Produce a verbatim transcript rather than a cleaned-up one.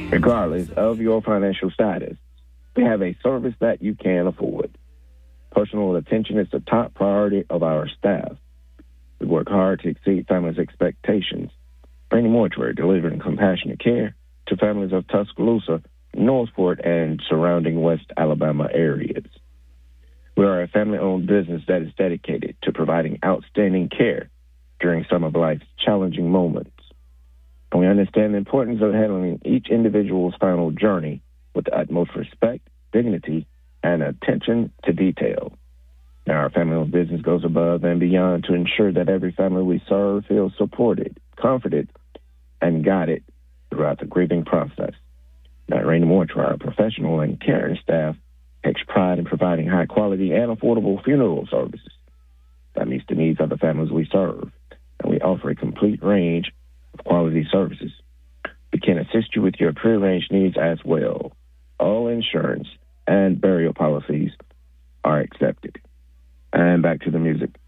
Regardless of your financial status, we have a service that you can afford. Personal attention is the top priority of our staff. We work hard to exceed families' expectations. Brady Mortuary delivering compassionate care to families of Tuscaloosa, Northport, and surrounding West Alabama areas. We are a family-owned business that is dedicated to providing outstanding care during some of life's challenging moments. And we understand the importance of handling each individual's final journey with the utmost respect, dignity, and attention to detail. Now, our family-owned business goes above and beyond to ensure that every family we serve feels supported, comforted, and guided throughout the grieving process. Now, at Rainy Mortuary, our professional and caring staff takes pride in providing high-quality and affordable funeral services that meets the needs of the families we serve, and we offer a complete range of quality services. We can assist you with your prearranged needs as well. All insurance and burial policies are accepted. And back to the music.